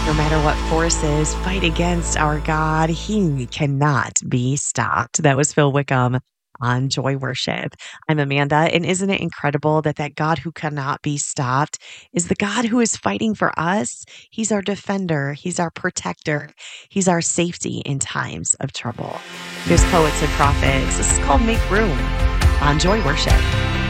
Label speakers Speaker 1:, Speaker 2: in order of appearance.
Speaker 1: No matter what forces fight against our God, he cannot be stopped. That was Phil Wickham on Joy Worship. I'm Amanda, and isn't it incredible that God who cannot be stopped is the God who is fighting for us? He's our defender, he's our protector, he's our safety in times of trouble. Here's Poets and Prophets. This is called Make Room on Joy Worship.